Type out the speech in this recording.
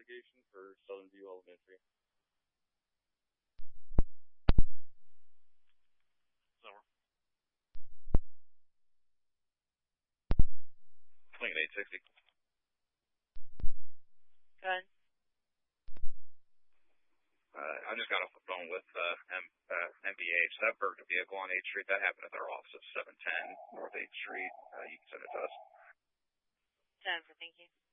investigation for Southern View Elementary. Over. Lincoln 860. Go ahead. I just got off the phone with MVH. That burgled vehicle on 8th Street, that happened at their office at 710 North 8th Street. You can send it to us. Jennifer, thank you.